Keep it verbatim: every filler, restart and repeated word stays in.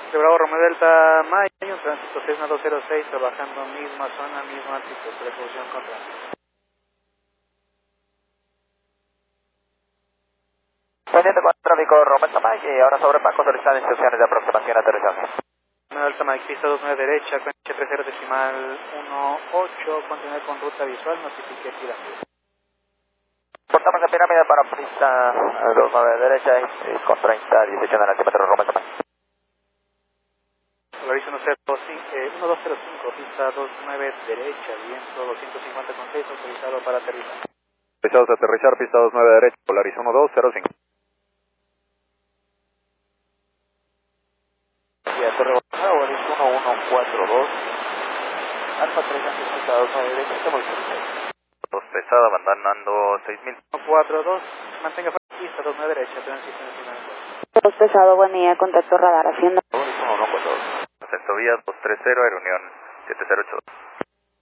Bravo Romeo Delta Mike, un tránsito Cessna dos cero seis, trabajando misma zona, misma altitud, precaución contra. Pendiente con tráfico Romeo Delta Mike y ahora sobre Paco solicitan instrucciones de aproximación y aterrizaje. Romeo Delta Mike, pista dos nueve derecha, H treinta decimal dieciocho, continuar con ruta visual, notifique tirando. Portamos en pirámide para pista dos nueve derecha y con treinta, dieciocho en el altímetro Romeo Delta Mike. Polarizo uno dos cero cinco, pista dos nueve derecha, viento doscientos cincuenta con seis, autorizado para aterrizar. Autorizados a aterrizar, pista dos nueve derecha, Polarizo uno dos cero cinco. Y a Torre Bonita, Polarizo uno uno cuatro dos, Alfa tres, pista dos nueve derecha, estamos listos. Dos pesada, abandonando seis mil. uno cuatro dos, mantenga fuera, pista dos nueve derecha, tránsito nacional. Dos pesado, buen día, contacto radar, haciendo. Polarizo uno uno cuatro dos. Ascenso vías dos tres cero, Aeronión siete cero ocho dos.